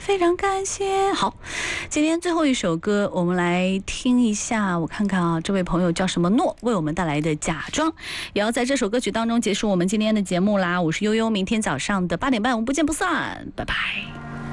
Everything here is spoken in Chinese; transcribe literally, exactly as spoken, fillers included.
非常感谢。好，今天最后一首歌，我们来听一下，我看看啊，这位朋友叫什么诺，为我们带来的《假装》，也要在这首歌曲当中结束我们今天的节目啦。我是悠悠，明天早上的八点半，我们不见不散，拜拜。